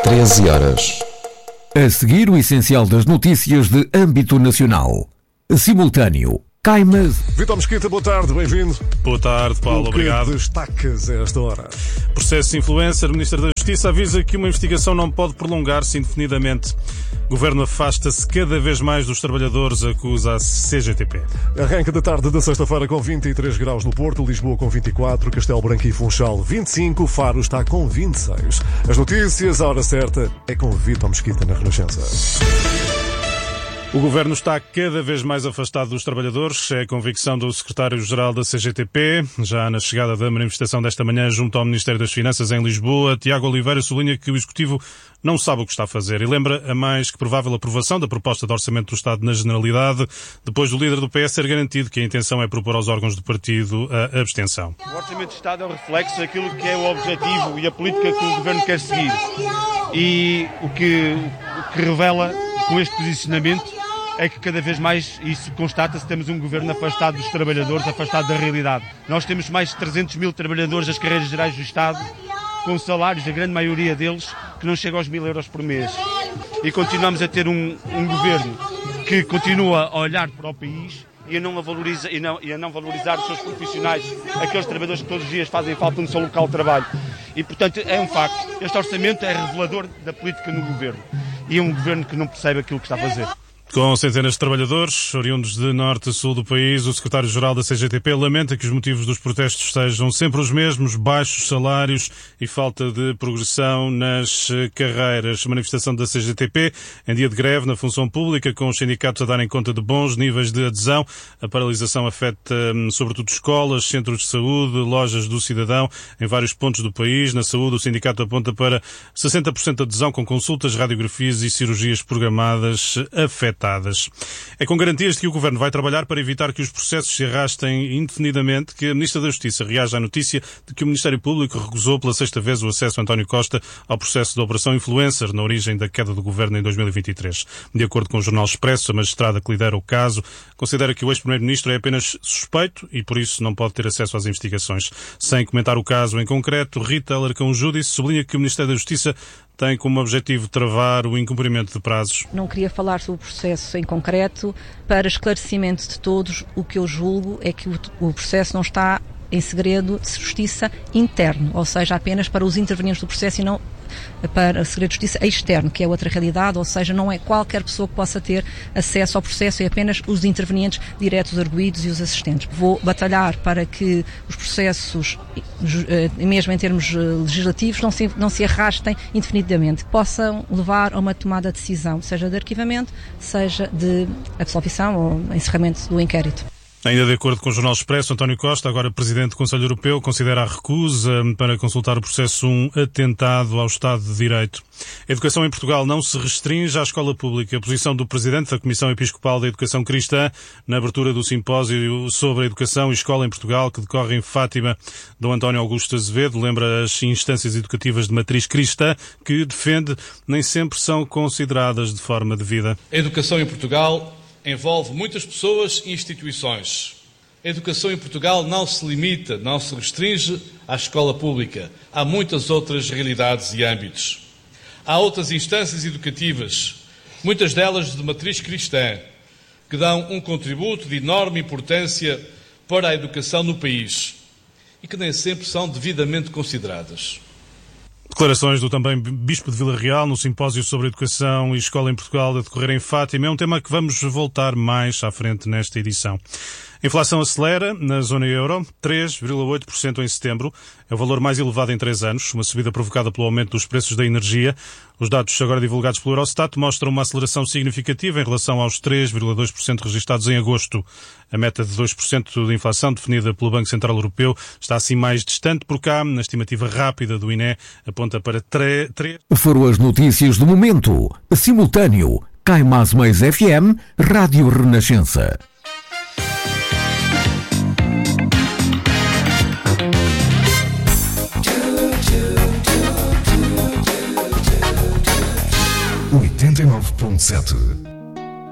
13 horas. A seguir, o essencial das notícias de âmbito nacional. Simultâneo. Caimas. Vítor Mesquita, boa tarde, bem-vindo. Boa tarde, Paulo, obrigado. O que destacas a esta hora? Processo influencer, o Ministro da Justiça avisa que uma investigação não pode prolongar-se indefinidamente. Governo afasta-se cada vez mais dos trabalhadores, acusa a CGTP. Arranca da tarde da sexta-feira com 23 graus no Porto, Lisboa com 24, Castelo Branco e Funchal 25, Faro está com 26. As notícias, a hora certa, é com Vítor Mesquita na Renascença. O Governo está cada vez mais afastado dos trabalhadores, é a convicção do Secretário-Geral da CGTP. Já na chegada da manifestação desta manhã junto ao Ministério das Finanças em Lisboa, Tiago Oliveira sublinha que o Executivo não sabe o que está a fazer e lembra a mais que provável aprovação da proposta de orçamento do Estado na Generalidade, depois do líder do PS ser garantido que a intenção é propor aos órgãos do partido a abstenção. O Orçamento do Estado é o reflexo daquilo que é o objetivo e a política que o Governo quer seguir. E o que revela com este posicionamento é que cada vez mais isso constata-se, temos um governo afastado dos trabalhadores, afastado da realidade. Nós temos mais de 300 mil trabalhadores das carreiras gerais do Estado, com salários, a grande maioria deles, que não chegam aos 1.000 euros por mês. E continuamos a ter um governo que continua a olhar para o país e a não valorizar os seus profissionais, aqueles trabalhadores que todos os dias fazem falta no seu local de trabalho. E, portanto, é um facto. Este orçamento é revelador da política no governo. E é um governo que não percebe aquilo que está a fazer. Com centenas de trabalhadores, oriundos de norte a sul do país, o secretário-geral da CGTP lamenta que os motivos dos protestos sejam sempre os mesmos: baixos salários e falta de progressão nas carreiras. Manifestação da CGTP em dia de greve na função pública, com os sindicatos a darem conta de bons níveis de adesão. A paralisação afeta sobretudo escolas, centros de saúde, lojas do cidadão em vários pontos do país. Na saúde, o sindicato aponta para 60% de adesão, com consultas, radiografias e cirurgias programadas afetadas. É com garantias de que o Governo vai trabalhar para evitar que os processos se arrastem indefinidamente que a Ministra da Justiça reage à notícia de que o Ministério Público recusou pela sexta vez o acesso a António Costa ao processo da Operação Influencer, na origem da queda do Governo em 2023. De acordo com o Jornal Expresso, a magistrada que lidera o caso considera que o ex-primeiro-ministro é apenas suspeito e, por isso, não pode ter acesso às investigações. Sem comentar o caso em concreto, Rita Alarcão Júdice sublinha que o Ministério da Justiça tem como objetivo travar o incumprimento de prazos. Não queria falar sobre o processo em concreto. Para esclarecimento de todos, o que eu julgo é que o processo não está em segredo de justiça interno, ou seja, apenas para os intervenientes do processo e não para o segredo de justiça externo, que é outra realidade, ou seja, não é qualquer pessoa que possa ter acesso ao processo, é apenas os intervenientes diretos, arguidos e os assistentes. Vou batalhar para que os processos, mesmo em termos legislativos, não se arrastem indefinidamente, que possam levar a uma tomada de decisão, seja de arquivamento, seja de absolvição ou encerramento do inquérito. Ainda de acordo com o Jornal Expresso, António Costa, agora Presidente do Conselho Europeu, considera a recusa para consultar o processo um atentado ao Estado de Direito. A educação em Portugal não se restringe à escola pública. A posição do Presidente da Comissão Episcopal da Educação Cristã na abertura do simpósio sobre a educação e escola em Portugal, que decorre em Fátima, Dom António Augusto Azevedo, lembra as instâncias educativas de matriz cristã que, defende, nem sempre são consideradas de forma devida. A educação em Portugal envolve muitas pessoas e instituições. A educação em Portugal não se limita, não se restringe à escola pública. Há muitas outras realidades e âmbitos. Há outras instâncias educativas, muitas delas de matriz cristã, que dão um contributo de enorme importância para a educação no país e que nem sempre são devidamente consideradas. Declarações do também Bispo de Vila Real no simpósio sobre educação e escola em Portugal a decorrer em Fátima. É um tema que vamos voltar mais à frente nesta edição. A inflação acelera na zona euro, 3,8% em setembro. É o valor mais elevado em 3 anos, uma subida provocada pelo aumento dos preços da energia. Os dados agora divulgados pelo Eurostat mostram uma aceleração significativa em relação aos 3,2% registados em agosto. A meta de 2% de inflação definida pelo Banco Central Europeu está assim mais distante por cá. Na estimativa rápida do INE aponta para 3. Foram as notícias do momento. Simultâneo. Caimas Mais FM, Rádio Renascença. .7